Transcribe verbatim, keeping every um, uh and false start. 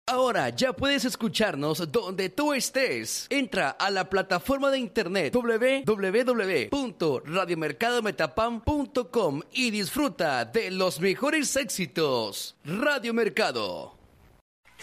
Ahora ya puedes escucharnos donde tú estés. Entra a la plataforma de internet doble u doble u doble u punto radio mercado metapam punto com y disfruta de los mejores éxitos. Radio Mercado.